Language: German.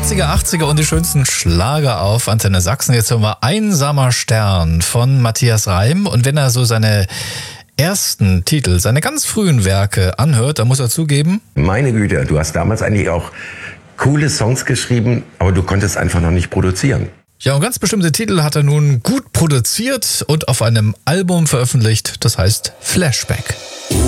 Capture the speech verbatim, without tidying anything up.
siebziger, achtziger und die schönsten Schlager auf Antenne Sachsen. Jetzt hören wir Einsamer Stern von Matthias Reim. Und wenn er so seine ersten Titel, seine ganz frühen Werke anhört, dann muss er zugeben: Meine Güte, du hast damals eigentlich auch coole Songs geschrieben, aber du konntest einfach noch nicht produzieren. Ja, und ganz bestimmte Titel hat er nun gut produziert und auf einem Album veröffentlicht, das heißt Flashback.